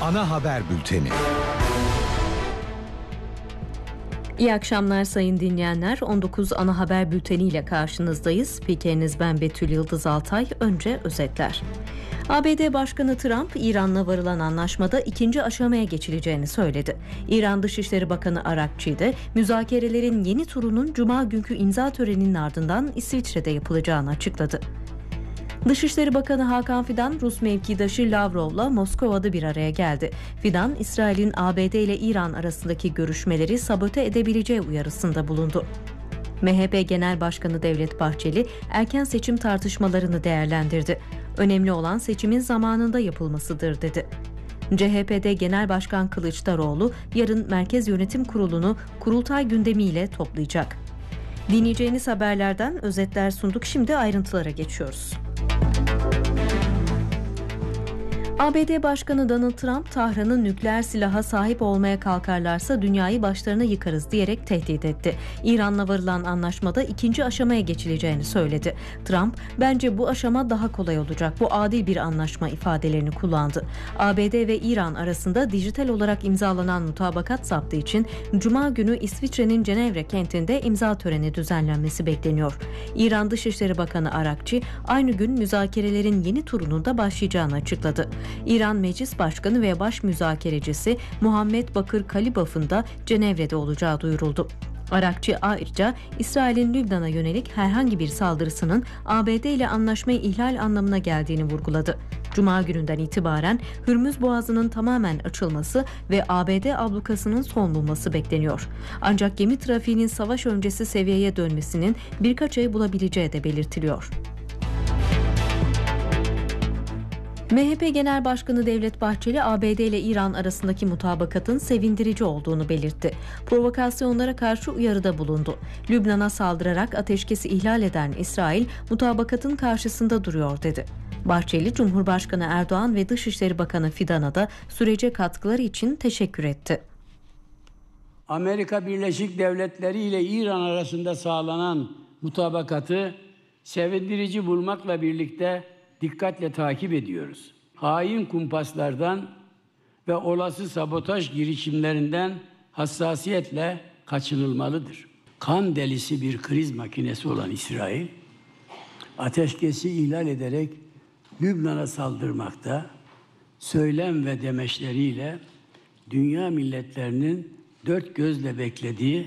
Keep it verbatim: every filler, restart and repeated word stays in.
Ana haber bülteni. İyi akşamlar sayın dinleyenler. on dokuz ana haber bülteni ile karşınızdayız. Spikeriniz ben Betül Yıldız Altay. Önce özetler. A B D Başkanı Trump, İran'la varılan anlaşmada ikinci aşamaya geçileceğini söyledi. İran Dışişleri Bakanı Arakçi de müzakerelerin yeni turunun Cuma günkü imza töreninin ardından İsviçre'de yapılacağını açıkladı. Dışişleri Bakanı Hakan Fidan, Rus mevkidaşı Lavrov'la Moskova'da bir araya geldi. Fidan, İsrail'in A B D ile İran arasındaki görüşmeleri sabote edebileceği uyarısında bulundu. M H P Genel Başkanı Devlet Bahçeli, erken seçim tartışmalarını değerlendirdi. Önemli olan seçimin zamanında yapılmasıdır dedi. C H P'de Genel Başkan Kılıçdaroğlu, yarın Merkez Yönetim Kurulu'nu kurultay gündemiyle toplayacak. Dinleyeceğiniz haberlerden özetler sunduk. Şimdi ayrıntılara geçiyoruz. A B D Başkanı Donald Trump, Tahran'ın nükleer silaha sahip olmaya kalkarlarsa dünyayı başlarına yıkarız diyerek tehdit etti. İran'la varılan anlaşmada ikinci aşamaya geçileceğini söyledi. Trump, bence bu aşama daha kolay olacak, bu adil bir anlaşma ifadelerini kullandı. A B D ve İran arasında dijital olarak imzalanan mutabakat saptı için Cuma günü İsviçre'nin Cenevre kentinde imza töreni düzenlenmesi bekleniyor. İran Dışişleri Bakanı Arakçi, aynı gün müzakerelerin yeni turunun da başlayacağını açıkladı. İran Meclis Başkanı ve Baş Müzakerecisi Muhammed Bakır Kalibaf'ın da Cenevre'de olacağı duyuruldu. Arakçı ayrıca İsrail'in Lübnan'a yönelik herhangi bir saldırısının A B D ile anlaşmayı ihlal anlamına geldiğini vurguladı. Cuma gününden itibaren Hürmüz Boğazı'nın tamamen açılması ve A B D ablukasının son bulması bekleniyor. Ancak gemi trafiğinin savaş öncesi seviyeye dönmesinin birkaç ay bulabileceği de belirtiliyor. M H P Genel Başkanı Devlet Bahçeli, A B D ile İran arasındaki mutabakatın sevindirici olduğunu belirtti. Provokasyonlara karşı uyarıda bulundu. Lübnan'a saldırarak ateşkesi ihlal eden İsrail, mutabakatın karşısında duruyor dedi. Bahçeli, Cumhurbaşkanı Erdoğan ve Dışişleri Bakanı Fidan'a da sürece katkıları için teşekkür etti. Amerika Birleşik Devletleri ile İran arasında sağlanan mutabakatı sevindirici bulmakla birlikte dikkatle takip ediyoruz. Hain kumpaslardan ve olası sabotaj girişimlerinden hassasiyetle kaçınılmalıdır. Kan delisi bir kriz makinesi olan İsrail, ateşkesi ihlal ederek Lübnan'a saldırmakta, söylem ve demeçleriyle dünya milletlerinin dört gözle beklediği